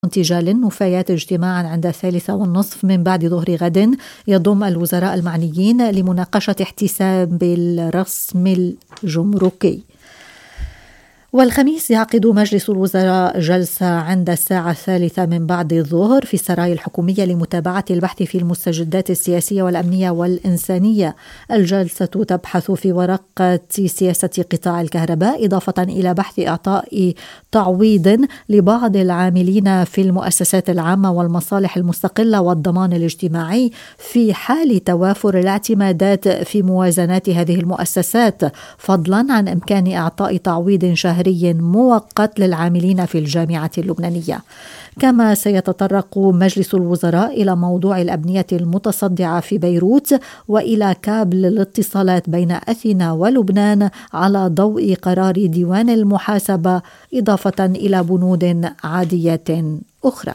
منتجة للنفايات اجتماعا عند 1:30 من بعد ظهر غد يضم الوزراء المعنيين لمناقشة احتساب الرسم الجمركي. والخميس يعقد مجلس الوزراء جلسة عند 1:03 من بعد الظهر في السرايا الحكومية لمتابعة البحث في المستجدات السياسية والأمنية والإنسانية. الجلسة تبحث في ورقة سياسة قطاع الكهرباء إضافة إلى بحث إعطاء تعويض لبعض العاملين في المؤسسات العامة والمصالح المستقلة والضمان الاجتماعي في حال توافر الاعتمادات في موازنات هذه المؤسسات، فضلا عن إمكان إعطاء تعويض شهري مؤقت للعاملين في الجامعة اللبنانية. كما سيتطرق مجلس الوزراء إلى موضوع الأبنية المتصدعة في بيروت وإلى كابل الاتصالات بين أثينا ولبنان على ضوء قرار ديوان المحاسبة، إضافة إلى بنود عادية أخرى.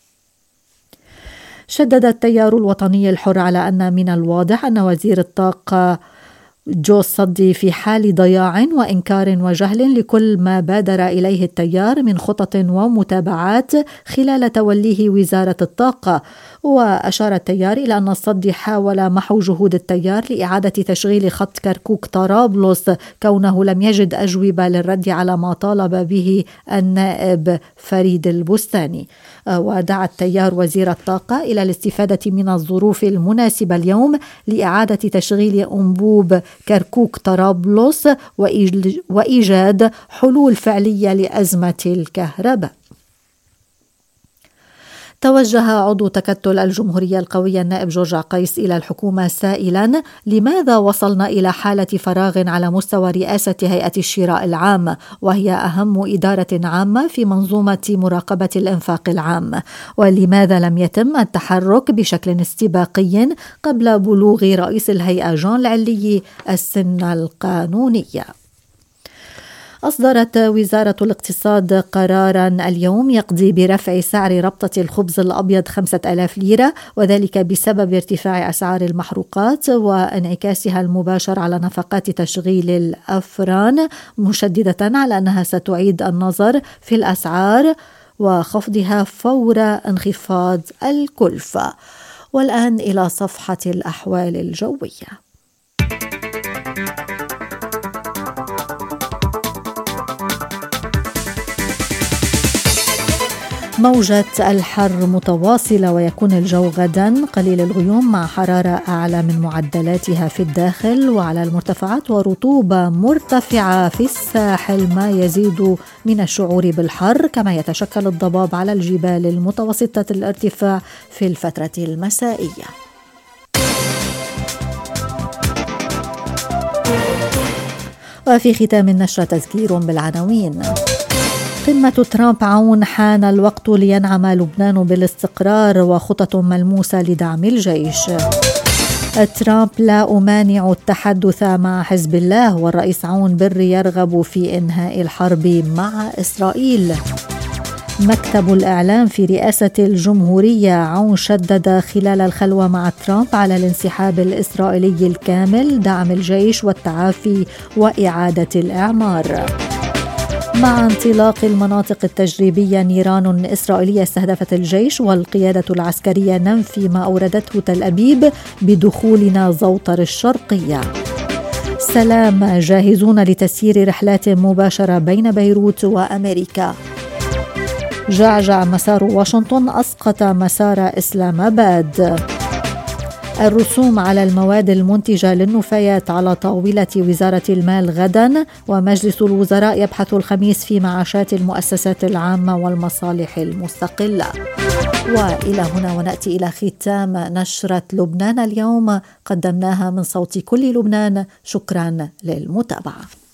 شدد التيار الوطني الحر على أن من الواضح أن وزير الطاقة جو الصدي في حال ضياع وإنكار وجهل لكل ما بادر إليه التيار من خطط ومتابعات خلال توليه وزارة الطاقة. وأشار التيار إلى أن الصدي حاول محو جهود التيار لإعادة تشغيل خط كركوك طرابلس كونه لم يجد أجوبة للرد على ما طالب به النائب فريد البستاني. ودعا التيار وزير الطاقة إلى الاستفادة من الظروف المناسبة اليوم لإعادة تشغيل أنبوب كركوك طرابلس وإيجاد حلول فعلية لأزمة الكهرباء. توجه عضو تكتل الجمهورية القوية النائب جورج عقيس إلى الحكومة سائلا: لماذا وصلنا إلى حالة فراغ على مستوى رئاسة هيئة الشراء العام، وهي أهم إدارة عامة في منظومة مراقبة الإنفاق العام؟ ولماذا لم يتم التحرك بشكل استباقي قبل بلوغ رئيس الهيئة جون العلي السن القانونية؟ أصدرت وزارة الاقتصاد قراراً اليوم يقضي برفع سعر ربطة الخبز الأبيض 5000 ليرة، وذلك بسبب ارتفاع أسعار المحروقات وانعكاسها المباشر على نفقات تشغيل الأفران، مشددة على أنها ستعيد النظر في الأسعار وخفضها فور انخفاض الكلفة. والآن إلى صفحة الأحوال الجوية. موجة الحر متواصلة ويكون الجو غدا قليل الغيوم مع حرارة أعلى من معدلاتها في الداخل وعلى المرتفعات، ورطوبة مرتفعة في الساحل ما يزيد من الشعور بالحر، كما يتشكل الضباب على الجبال المتوسطة الارتفاع في الفترة المسائية. وفي ختام النشرة تذكير بالعناوين. قمة ترامب عون حان الوقت لينعم لبنان بالاستقرار وخطط ملموسة لدعم الجيش. ترامب: لا أمانع التحدث مع حزب الله، والرئيس عون بري يرغب في إنهاء الحرب مع إسرائيل. مكتب الإعلام في رئاسة الجمهورية: عون شدد خلال الخلوة مع ترامب على الانسحاب الإسرائيلي الكامل، دعم الجيش والتعافي وإعادة الإعمار. مع انطلاق المناطق التجريبية، نيران إسرائيلية استهدفت الجيش والقيادة العسكرية ننفي ما أوردته تل أبيب بدخولنا زوطر الشرقية. سلام: جاهزون لتسيير رحلات مباشرة بين بيروت وأمريكا. جعجع: مسار واشنطن أسقط مسار إسلام آباد. الرسوم على المواد المنتجة للنفايات على طاولة وزارة المال غدا، ومجلس الوزراء يبحث الخميس في معاشات المؤسسات العامة والمصالح المستقلة. وإلى هنا ونأتي إلى ختام نشرة لبنان اليوم، قدمناها من صوت كل لبنان. شكرا للمتابعة.